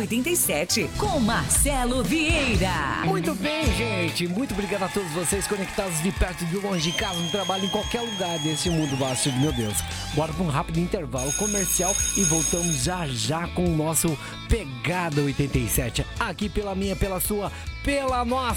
87 com Marcelo Vieira. Muito bem, gente. Muito obrigado a todos vocês conectados de perto, de longe, de casa, no trabalho, em qualquer lugar desse mundo vasto, meu Deus. Bora para um rápido intervalo comercial e voltamos já com o nosso Pegada 87. Aqui pela minha, pela sua, pela nossa